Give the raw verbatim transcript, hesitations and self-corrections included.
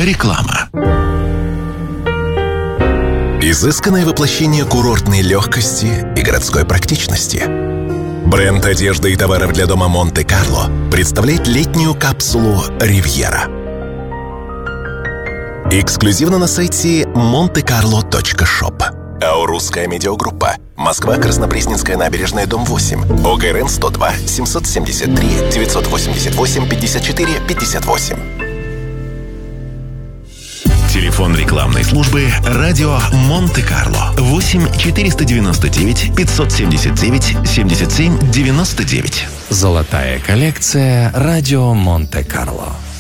Реклама. Изысканное воплощение курортной легкости и городской практичности. Бренд одежды и товаров для дома Монте-Карло представляет летнюю капсулу «Ривьера». Эксклюзивно на сайте монте карло точка шоп. Аурусская медиагруппа. Москва, Краснопресненская набережная, дом восемь. ОГРН сто два семьсот семьдесят три девятьсот восемьдесят восемь пятьдесят четыре пятьдесят восемь. Телефон рекламной службы «Радио Монте-Карло» восемь четыреста девяносто девять пятьсот семьдесят девять семьдесят семь девяносто девять. Золотая коллекция «Радио Монте-Карло».